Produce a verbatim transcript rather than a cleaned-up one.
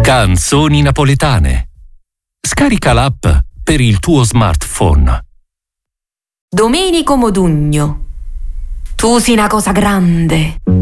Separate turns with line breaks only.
Canzoni napoletane. Scarica l'app per il tuo smartphone.
Domenico Modugno, tu sei una cosa grande.